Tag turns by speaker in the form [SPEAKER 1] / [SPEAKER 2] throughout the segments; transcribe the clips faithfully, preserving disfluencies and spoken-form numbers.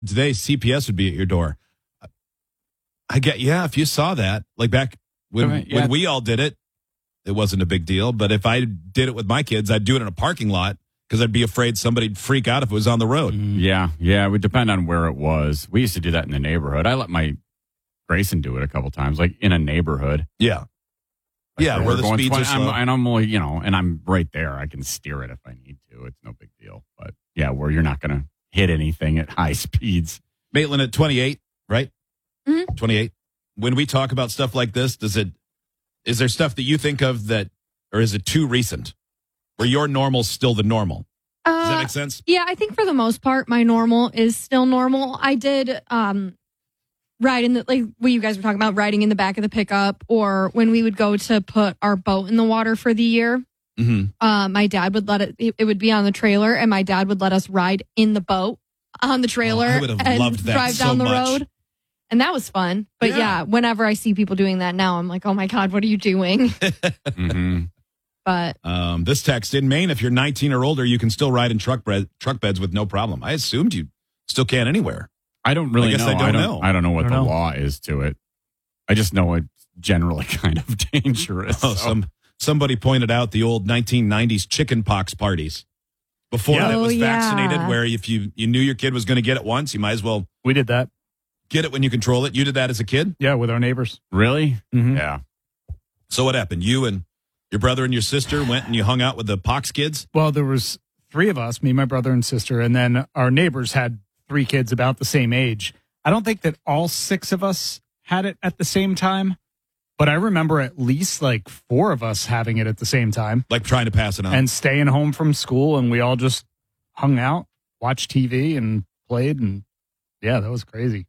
[SPEAKER 1] Today, C P S would be at your door. I get, yeah, if you saw that, like back when,
[SPEAKER 2] Right, yeah.
[SPEAKER 1] when we all did it, it wasn't a big deal. But if I did it with my kids, I'd do it in a parking lot because I'd be afraid somebody'd freak out if it was on the road.
[SPEAKER 2] Yeah, yeah, it would depend on where it was. We used to do that in the neighborhood. I let my Grayson do it a couple times, like in a neighborhood.
[SPEAKER 1] Yeah.
[SPEAKER 2] Like
[SPEAKER 1] yeah, where
[SPEAKER 2] we're
[SPEAKER 1] the
[SPEAKER 2] going
[SPEAKER 1] speeds
[SPEAKER 2] twenty
[SPEAKER 1] are slow.
[SPEAKER 2] I'm, and I'm only, you know, and I'm right there. I can steer it if I need to. It's no big deal. But yeah, where you're not going to hit anything at high speeds.
[SPEAKER 1] Maitland at twenty-eight, right?
[SPEAKER 3] Mm-hmm.
[SPEAKER 1] twenty-eight. When we talk about stuff like this, does it, is there stuff that you think of that, or is it too recent? Where your normal's still the normal? Does that
[SPEAKER 3] Uh,
[SPEAKER 1] make sense?
[SPEAKER 3] Yeah, I think for the most part, my normal is still normal. I did um, ride in the, like what you guys were talking about, riding in the back of the pickup, or when we would go to put our boat in the water for the year.
[SPEAKER 1] Mm-hmm.
[SPEAKER 3] Uh, my dad would let it, it, it would be on the trailer, and my dad would let us ride in the boat on the trailer
[SPEAKER 1] Oh, I would have
[SPEAKER 3] and
[SPEAKER 1] loved that
[SPEAKER 3] drive
[SPEAKER 1] so
[SPEAKER 3] down the
[SPEAKER 1] much.
[SPEAKER 3] road. And that was fun. But
[SPEAKER 1] Yeah.
[SPEAKER 3] yeah. whenever I see people doing that now, I'm like, oh my God, what are you doing?
[SPEAKER 2] Mm-hmm.
[SPEAKER 3] But
[SPEAKER 1] Um, this text, in Maine, if you're nineteen or older, you can still ride in truck bre- truck beds with no problem. I assumed you still can anywhere.
[SPEAKER 2] I don't really
[SPEAKER 1] I guess
[SPEAKER 2] know.
[SPEAKER 1] I don't know.
[SPEAKER 2] I don't know what
[SPEAKER 4] I
[SPEAKER 2] the
[SPEAKER 4] don't know.
[SPEAKER 2] law is to it. I just know it's generally kind of dangerous.
[SPEAKER 1] Oh,
[SPEAKER 2] so.
[SPEAKER 1] some somebody pointed out the old nineteen nineties chicken pox parties. Before
[SPEAKER 4] Yeah.
[SPEAKER 1] it was
[SPEAKER 3] Oh, yeah.
[SPEAKER 1] vaccinated, where if you, you knew your kid was going to get it once, you might as well
[SPEAKER 4] We did that.
[SPEAKER 1] get it when you control it. You did that as a kid?
[SPEAKER 4] Yeah, with our neighbors.
[SPEAKER 2] Really?
[SPEAKER 4] Mhm.
[SPEAKER 2] Yeah.
[SPEAKER 1] So what happened? You and your brother and your sister went and you hung out with the pox kids?
[SPEAKER 4] Well, there was three of us, me, my brother, and sister, and then our neighbors had three kids about the same age. I don't think that all six of us had it at the same time, but I remember at least like four of us having it at the same time
[SPEAKER 1] Like trying to pass it on.
[SPEAKER 4] and staying home from school, and we all just hung out, watched T V, and played, and yeah, that was crazy.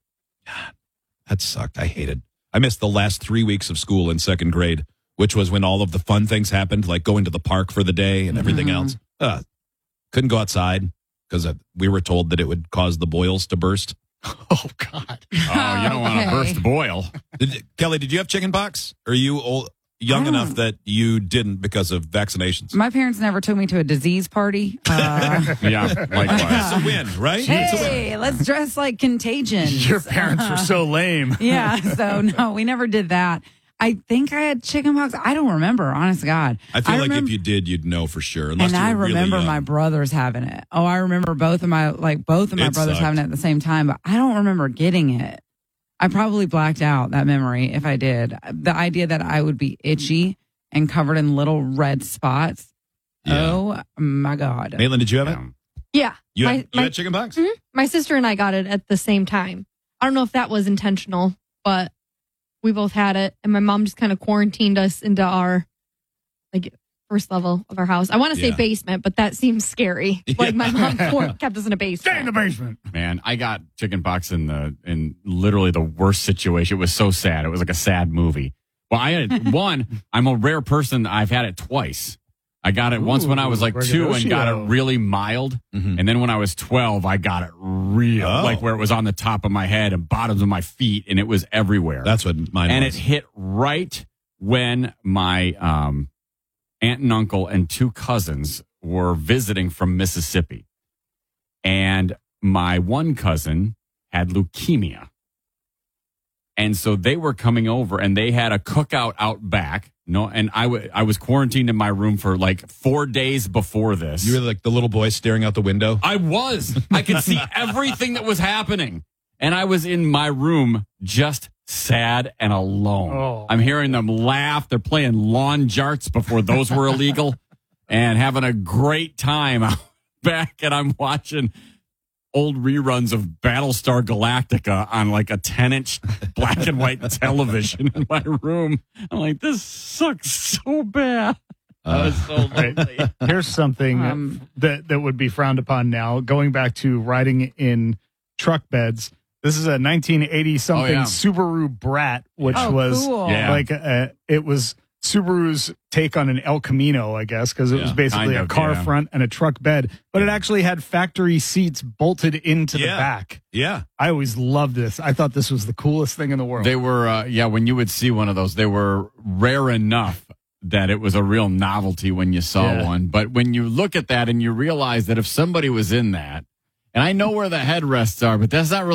[SPEAKER 1] That sucked. I hated. I missed the last three weeks of school in second grade, which was when all of the fun things happened, like going to the park for the day and everything
[SPEAKER 3] Mhm.
[SPEAKER 1] else. Uh, couldn't go outside because we were told that it would cause the boils to burst.
[SPEAKER 4] Oh God!
[SPEAKER 2] Oh, you don't want to
[SPEAKER 5] Okay.
[SPEAKER 2] burst boil.
[SPEAKER 1] Did, Kelly, did you have chicken pox? Or are you old, young
[SPEAKER 5] I don't-
[SPEAKER 1] enough that you didn't because of vaccinations?
[SPEAKER 5] My parents never took me to a disease party. Uh,
[SPEAKER 2] Yeah, likewise.
[SPEAKER 1] It's a win, right? It's a win.
[SPEAKER 5] hey, let's dress like Contagion.
[SPEAKER 4] Your parents were so lame.
[SPEAKER 5] Yeah, so no, we never did that. I think I had chickenpox. I don't remember, honest to God.
[SPEAKER 1] I feel like
[SPEAKER 5] remember-
[SPEAKER 1] if you did, you'd know for sure. Unless
[SPEAKER 5] and
[SPEAKER 1] you
[SPEAKER 5] I
[SPEAKER 1] were really
[SPEAKER 5] remember
[SPEAKER 1] young.
[SPEAKER 5] my brothers having it. Oh, I remember both of my like both of my
[SPEAKER 1] It
[SPEAKER 5] brothers
[SPEAKER 1] sucked.
[SPEAKER 5] having it at the same time, but I don't remember getting it. I probably blacked out that memory if I did. The idea that I would be itchy and covered in little red spots.
[SPEAKER 1] Yeah.
[SPEAKER 5] Oh my God.
[SPEAKER 1] Maitland, did you have it?
[SPEAKER 2] Yeah.
[SPEAKER 3] yeah,
[SPEAKER 1] You,
[SPEAKER 3] my,
[SPEAKER 1] had, you
[SPEAKER 3] my,
[SPEAKER 1] had chicken pox?
[SPEAKER 3] Mhm. my sister and I got it at the same time. I don't know if that was intentional, but we both had it. And my mom just kind of quarantined us into our like first level of our house. I want to say
[SPEAKER 1] Yeah.
[SPEAKER 3] basement, but that seems scary. Like my mom quar- kept us in a
[SPEAKER 4] Stay in the
[SPEAKER 3] basement.
[SPEAKER 4] basement.
[SPEAKER 2] Man, I got chicken pox in the in literally the worst situation. It was so sad. It was like a sad movie. Well, I had one. I'm a rare person. I've had it twice. I got it once when I was like two and got it
[SPEAKER 4] braggadocio.
[SPEAKER 2] really mild.
[SPEAKER 1] Mhm.
[SPEAKER 2] And then when I was twelve, I got it real,
[SPEAKER 1] Oh.
[SPEAKER 2] like where it was on the top of my head and bottoms of my feet, and it was everywhere.
[SPEAKER 1] That's what mine
[SPEAKER 2] and
[SPEAKER 1] was.
[SPEAKER 2] it hit right when my um, aunt and uncle and two cousins were visiting from Mississippi. And my one cousin had leukemia. And so they were coming over and they had a cookout out back. No, and I, w- I was quarantined in my room for like four days before this.
[SPEAKER 1] You were like the little boy staring out the window.
[SPEAKER 2] I was. I could see everything that was happening. And I was in my room just sad and alone.
[SPEAKER 4] Oh.
[SPEAKER 2] I'm hearing them laugh. They're playing lawn jarts before those were illegal and having a great time out back. And I'm watching old reruns of Battlestar Galactica on like a ten inch black and white television in my room. I'm like, this sucks so bad. I was so lonely.
[SPEAKER 4] Here's something
[SPEAKER 5] Um,
[SPEAKER 4] that, that would be frowned upon now. Going back to riding in truck beds. This is a nineteen eighty something
[SPEAKER 2] Oh, yeah.
[SPEAKER 4] Subaru Brat, which
[SPEAKER 5] Oh,
[SPEAKER 4] was
[SPEAKER 5] cool.
[SPEAKER 2] Yeah.
[SPEAKER 4] like a, it was Subaru's take on an El Camino, I guess, because it was
[SPEAKER 1] Yeah,
[SPEAKER 4] basically
[SPEAKER 2] kind
[SPEAKER 4] a
[SPEAKER 2] of,
[SPEAKER 4] car
[SPEAKER 2] yeah.
[SPEAKER 4] front and a truck bed, but it actually had factory seats bolted into the
[SPEAKER 1] Yeah.
[SPEAKER 4] back.
[SPEAKER 1] Yeah.
[SPEAKER 4] I always loved this. I thought this was the coolest thing in the world.
[SPEAKER 2] They were, uh, yeah, when you would see one of those, they were rare enough that it was a real novelty when you saw
[SPEAKER 4] Yeah.
[SPEAKER 2] one. But when you look at that and you realize that if somebody was in that And I know where the headrests are, but that's not really